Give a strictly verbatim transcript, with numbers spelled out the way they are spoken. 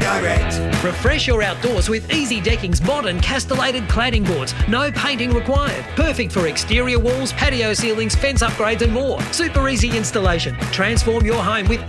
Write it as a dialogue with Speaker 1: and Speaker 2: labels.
Speaker 1: Direct.
Speaker 2: Refresh your outdoors with Easy Decking's modern castellated cladding boards. No painting required. Perfect for exterior walls, patio ceilings, fence upgrades and more. Super easy installation. Transform your home with